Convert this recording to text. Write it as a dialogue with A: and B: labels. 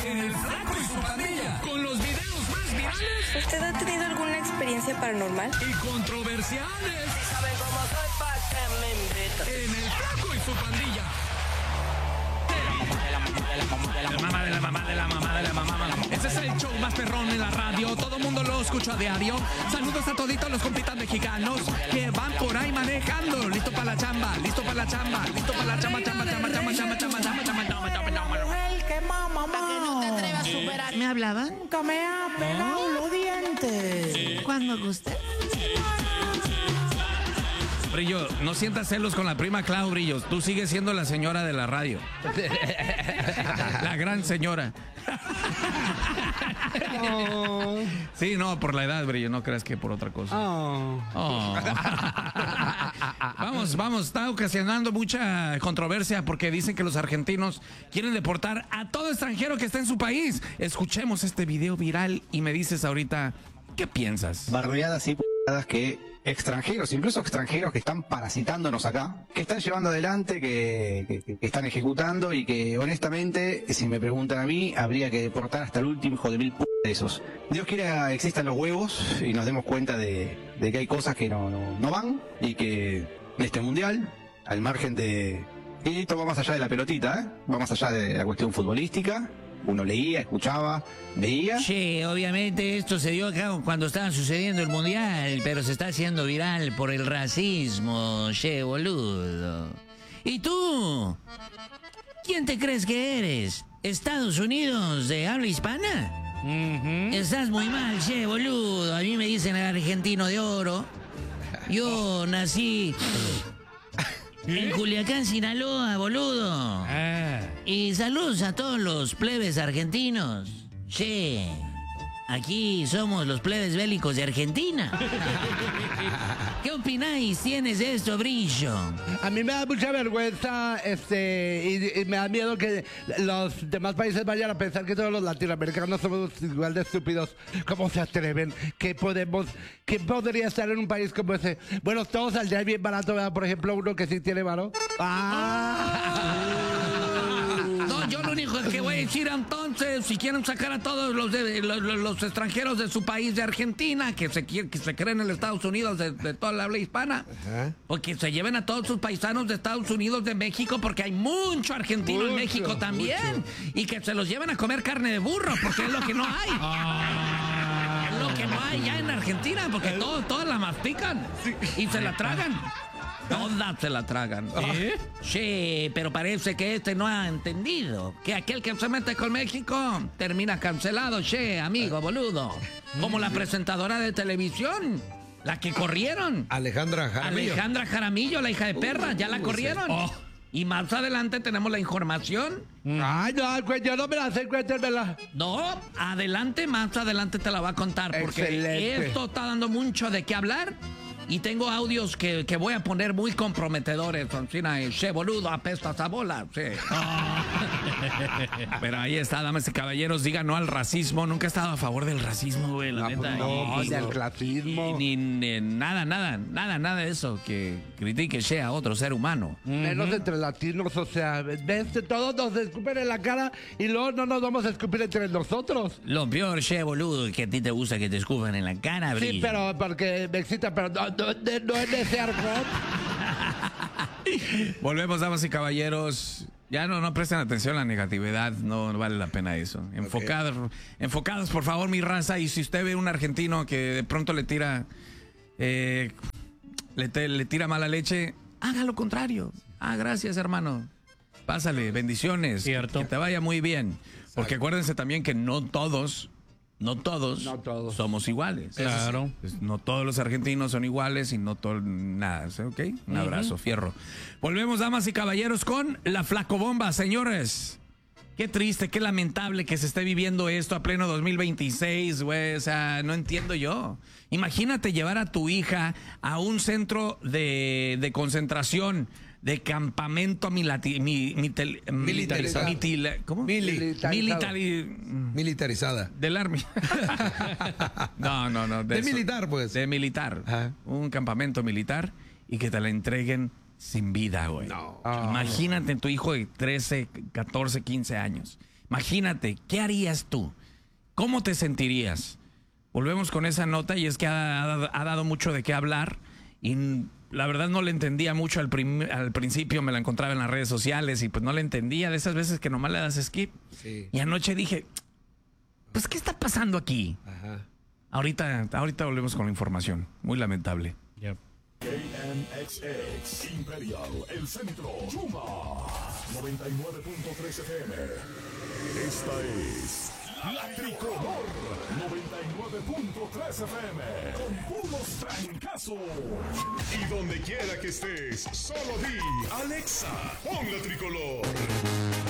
A: en El Flaco y su Pandilla, con los videos más virales.
B: ¿Usted ha tenido alguna experiencia paranormal?
A: Y controversiales. ¿Saben cómo soy? ¿Pa' qué me invitan? En El Flaco y su Pandilla. La mamá. Ese es el show más perrón en la radio. Todo mundo lo escucha a diario. Saludos a toditos los compitas mexicanos que van por ahí manejando. Listo para la chamba, listo para la chamba, listo para la chamba.
C: ¿Me hablaban?
D: Nunca me ha pegado los dientes.
C: Cuando guste.
A: Brillo, no sientas celos con la prima Clau, Brillos. Tú sigues siendo la señora de la radio. La gran señora.
D: Oh.
A: Sí, no, por la edad, Brillo. No creas que por otra cosa.
D: Oh.
A: Oh. Vamos, está ocasionando mucha controversia porque dicen que los argentinos quieren deportar a todo extranjero que esté en su país. Escuchemos este video viral y me dices ahorita, ¿qué piensas?
E: Barriadas y p***adas que extranjeros, incluso extranjeros que están parasitándonos acá, que están llevando adelante, que están ejecutando y que honestamente, si me preguntan a mí, habría que deportar hasta el último hijo de mil p*** de esos. Dios quiera existan los huevos y nos demos cuenta de que hay cosas que no van y que este mundial, al margen de... Y esto va más allá de la pelotita, va más allá de la cuestión futbolística. Uno leía, escuchaba, veía.
C: Sí, obviamente esto se dio acá cuando estaba sucediendo el mundial, pero se está haciendo viral por el racismo, che, boludo. ¿Y tú? ¿Quién te crees que eres? ¿Estados Unidos de habla hispana? Estás muy mal, che, boludo. A mí me dicen el argentino de oro. Yo nací en Culiacán, Sinaloa, boludo. Y saludos a todos los plebes argentinos. Che, aquí somos los plebes bélicos de Argentina. ¿Qué opináis? ¿Tienes de esto, Brillo?
D: A mí me da mucha vergüenza y me da miedo que los demás países vayan a pensar que todos los latinoamericanos somos igual de estúpidos. ¿Cómo se atreven? ¿Qué podría estar en un país como ese? Bueno, todo saldría bien barato, ¿verdad? Por ejemplo, uno que sí tiene varo.
A: No, yo lo único que voy a decir entonces, si quieren sacar a todos los extranjeros de su país de Argentina, que se creen en los Estados Unidos de toda la habla hispana, o que se lleven a todos sus paisanos de Estados Unidos, de México, porque hay mucho argentino en México también, y que se los lleven a comer carne de burro, porque es lo que no hay. Lo que no hay ya en Argentina, porque todas la mastican y se la tragan. Todas se la tragan. Sí, pero parece que no ha entendido que aquel que se mete con México termina cancelado, amigo, boludo. Como la presentadora de televisión, la que corrieron.
F: Alejandra
A: Jaramillo, la hija de perra, ya la corrieron. Y más adelante tenemos la información.
D: Ay, no, yo no me la sé, cuéntemela.
A: No, más adelante te la va a contar. Porque
D: excelente.
A: Esto está dando mucho de qué hablar. Y tengo audios que voy a poner muy comprometedores. Che, boludo, apestas a bola. Sí. Pero ahí está, damas y caballeros. Digan no al racismo. Nunca he estado a favor del racismo, güey, la neta.
D: No, del clasismo.
A: Ni nada de eso. Que critique a otro ser humano.
D: Menos entre latinos, o sea, ves, todos nos escupen en la cara y luego no nos vamos a escupir entre nosotros.
A: Lo peor, boludo, que a ti te gusta que te escupan en la cara, Brillo.
D: Sí, pero porque me excita, pero no es de ese argot.
A: Volvemos, damas y caballeros. Ya no presten atención a la negatividad, no vale la pena eso. Enfocados, por favor, mi raza. Y si usted ve un argentino que de pronto le tira le tira mala leche, haga lo contrario. Gracias, hermano. Pásale, bendiciones.
F: Cierto.
A: Que te vaya muy bien. Porque acuérdense también que no todos somos iguales.
F: Claro.
A: No todos los argentinos son iguales y no todo nada, ¿ok? Un abrazo, fierro. Volvemos, damas y caballeros, con la flacobomba, señores. Qué triste, qué lamentable que se esté viviendo esto a pleno 2026, güey. O sea, no entiendo yo. Imagínate llevar a tu hija a un centro de concentración, de campamento militarizado. ¿Cómo?
F: Militarizada.
A: Del Army. No.
F: De militar, pues.
A: De militar.
F: Ajá.
A: Un campamento militar y que te la entreguen sin vida, güey.
F: No.
A: Imagínate tu hijo de 13, 14, 15 años. Imagínate, ¿qué harías tú? ¿Cómo te sentirías? Volvemos con esa nota y es que ha dado mucho de qué hablar y la verdad no le entendía mucho al principio, me la encontraba en las redes sociales y pues no le entendía, de esas veces que nomás le das skip.
D: Sí.
A: Y anoche dije, pues ¿qué está pasando aquí?
D: Ajá.
A: Ahorita volvemos con la información, muy lamentable.
D: Yep.
F: KNXX Imperial, el centro, Yuma 99.3 FM. Esta es La Tricolor 99.3 FM con puros trancazos. Y donde quiera que estés, solo di Alexa, pon La Tricolor.